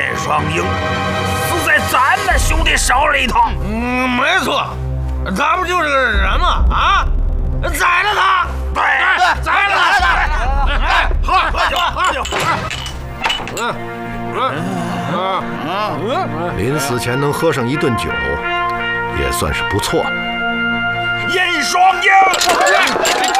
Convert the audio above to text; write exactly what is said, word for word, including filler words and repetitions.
燕双鹰死在咱们兄弟手里头。 嗯，没错，他不就是个人吗？啊，宰了他！ 对， 宰了他！哎， 喝喝酒，喝酒。 嗯嗯嗯，临死前能喝上一顿酒，也算是不错了。 燕双鹰。